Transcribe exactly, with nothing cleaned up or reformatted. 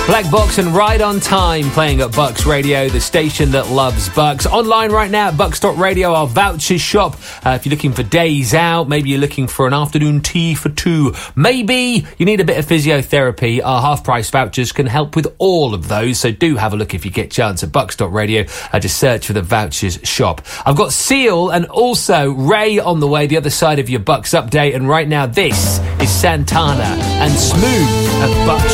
Black Box and Right on Time playing at Bucks Radio, the station that loves Bucks. Online right now at bucks dot radio, our vouchers shop. Uh, if you're looking for days out, maybe you're looking for an afternoon tea for two, maybe you need a bit of physiotherapy, our half-price vouchers can help with all of those. So do have a look if you get a chance at bucks dot radio. Uh, just search for the vouchers shop. I've got Seal and also Ray on the way, the other side of your Bucks update. And right now, this is Santana and Smooth at Bucks.